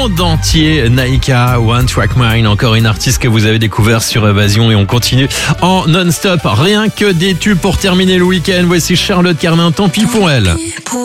monde entier. Naïka, One Track Mind, encore une artiste que vous avez découvert sur Évasion et on continue en non-stop. Rien que des tubes pour terminer le week-end. Voici Charlotte Carlin, tant pis pour elle.